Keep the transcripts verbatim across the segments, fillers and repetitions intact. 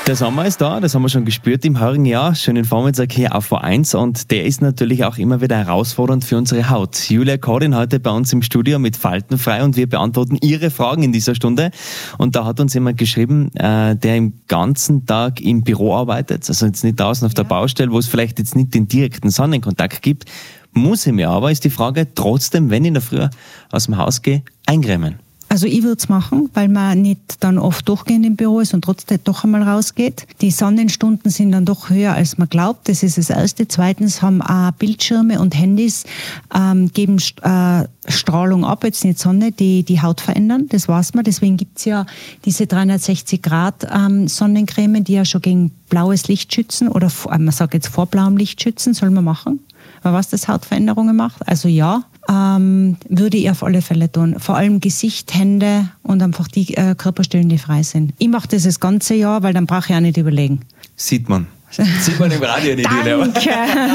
Der Sommer ist da, das haben wir schon gespürt im heurigen Jahr. Schönen Vormittag hier auf V eins und der ist natürlich auch immer wieder herausfordernd für unsere Haut. Julia Korin heute bei uns im Studio mit Faltenfrei und wir beantworten Ihre Fragen in dieser Stunde. Und da hat uns jemand geschrieben, äh, der im ganzen Tag im Büro arbeitet, also jetzt nicht draußen auf der Baustelle, wo es vielleicht jetzt nicht den direkten Sonnenkontakt gibt, muss ich mir aber, ist die Frage, trotzdem, wenn ich in der Früh aus dem Haus gehe, eincremen. Also ich würde es machen, weil man nicht dann oft durchgehend im Büro ist und trotzdem doch einmal rausgeht. Die Sonnenstunden sind dann doch höher, als man glaubt. Das ist das Erste. Zweitens haben auch Bildschirme und Handys ähm, geben äh, Strahlung ab, jetzt nicht Sonne, die die Haut verändern. Das weiß man. Deswegen gibt es ja diese dreihundertsechzig Grad ähm, Sonnencreme, die ja schon gegen blaues Licht schützen oder äh, man sagt jetzt vor blauem Licht schützen, soll man machen. Aber was das Hautveränderungen macht, also ja, ähm, würde ich auf alle Fälle tun. Vor allem Gesicht, Hände und einfach die äh, Körperstellen, die frei sind. Ich mache das das ganze Jahr, weil dann brauche ich auch nicht überlegen. Sieht man. Sieht man im Radio nicht. Danke.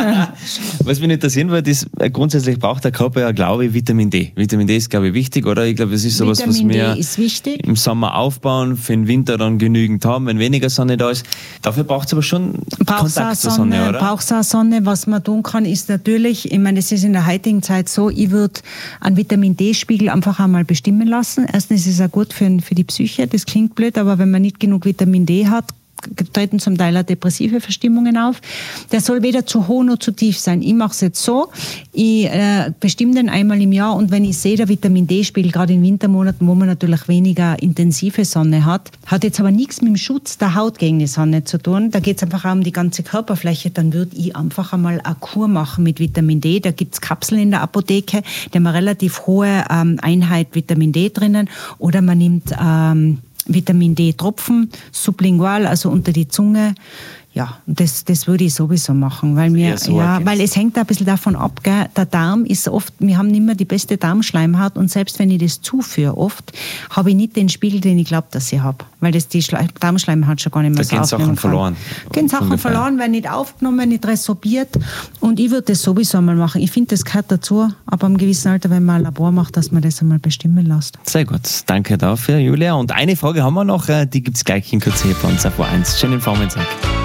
Was mich interessieren würde, ist, grundsätzlich braucht der Körper ja, glaube ich, Vitamin D. Vitamin D ist, glaube ich, wichtig, oder? Ich glaube, das ist sowas, was wir im Sommer aufbauen, für den Winter dann genügend haben, wenn weniger Sonne da ist. Dafür braucht es aber schon braucht's Kontakt zur Sonne, Sonne, oder? Braucht es auch Sonne. Was man tun kann, ist natürlich, ich meine, es ist in der heutigen Zeit so, ich würde einen Vitamin D-Spiegel einfach einmal bestimmen lassen. Erstens ist es auch gut für, für die Psyche, das klingt blöd, aber wenn man nicht genug Vitamin D hat, treten zum Teil auch depressive Verstimmungen auf. Der soll weder zu hoch noch zu tief sein. Ich mache es jetzt so, ich äh, bestimme den einmal im Jahr und wenn ich sehe, der Vitamin D-Spiegel, gerade in Wintermonaten, wo man natürlich weniger intensive Sonne hat, hat jetzt aber nichts mit dem Schutz der Haut gegen die Sonne zu tun. Da geht es einfach auch um die ganze Körperfläche. Dann würde ich einfach einmal eine Kur machen mit Vitamin D. Da gibt es Kapseln in der Apotheke, die haben eine relativ hohe ähm, Einheit Vitamin D drinnen. Oder man nimmt ähm, Vitamin D-Tropfen, sublingual, also unter die Zunge. Ja, das, das würde ich sowieso machen, weil mir, so ja, weil es hängt ein bisschen davon ab, gell? Der Darm ist oft, wir haben nicht mehr die beste Darmschleimhaut und selbst wenn ich das zuführe, oft, habe ich nicht den Spiegel, den ich glaube, dass ich habe, weil das die Schle- Darmschleimhaut schon gar nicht mehr da so gehen Sachen verloren. Gehen Sachen ungefähr. verloren, werden nicht aufgenommen, nicht resorbiert und ich würde das sowieso einmal machen. Ich finde, das gehört dazu, aber am gewissen Alter, wenn man ein Labor macht, dass man das einmal bestimmen lässt. Sehr gut, danke dafür, Julia. Und eine Frage haben wir noch, die gibt es gleich in Kürze hier bei uns auf V eins. Schönen Vormittag.